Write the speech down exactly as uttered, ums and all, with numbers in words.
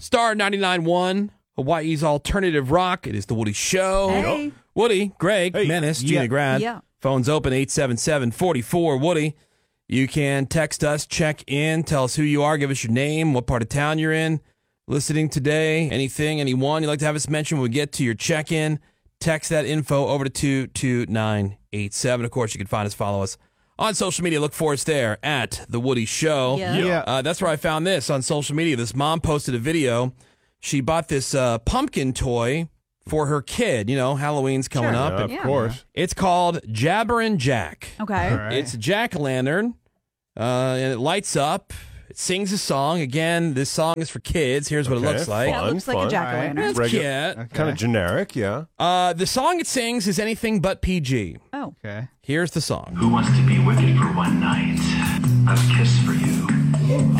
Star ninety-nine point one, Hawaii's alternative rock. It is the Woody Show. Hey. Woody, Greg, Hey. Menace, Yeah. Gina Grad. Yeah. Phone's open, eight seven seven, four four, Woody. You can text us, check in, tell us who you are, give us your name, what part of town you're in, listening today, anything, anyone you'd like to have us mention when we get to your check-in. Text that info over to two two nine eight seven. Of course, you can find us, follow us on social media. Look for us there at The Woody Show. Yeah. Yeah. Uh, that's where I found this on social media. This mom posted a video. She bought this uh, pumpkin toy for her kid. You know, Halloween's coming Sure. up. Yeah, and of Yeah. course. It's called Jabberin' Jack. Okay. All right. It's a jack-o'-lantern, uh, and it lights up. It sings a song. Again, this song is for kids. Here's what Okay, it looks like. Yeah, it Fun, looks like a fun. jack-o'-lantern. It's Regu- cute. Kind of generic, yeah. Uh, the song it sings is anything but P G. Oh. Okay. Here's the song. Who wants to be wicked for one night? A kiss for you.